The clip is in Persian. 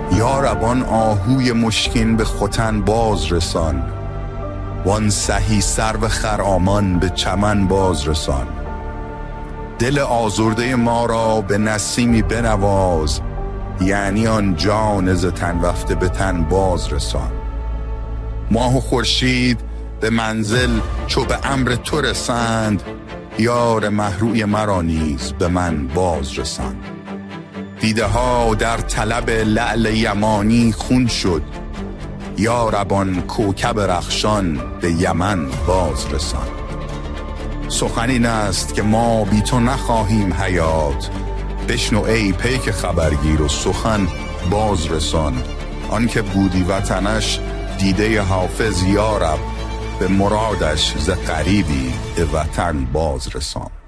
یا رب آن آهوی مشکین به ختن باز رسان، وان سهی سرو خرامان به چمن باز رسان. دل آزرده ما را به نسیمی بنواز، یعنی آن جان ز تن رفته به تن باز رسان. ماه و خورشید به منزل چو به امر تو رسند، یار مهروی مرا نیز به من باز رسان. دیده ها در طلب لعل یمانی خون شد، یا رب آن کوکب رخشان به یمن باز رسان. سخن این است که ما بی تو نخواهیم حیات، بشنو ای پیک خبرگیر و سخن باز رسان. آن که بودی وطنش دیده حافظ، یا رب به مرادش ز غریبی به وطن باز رسان.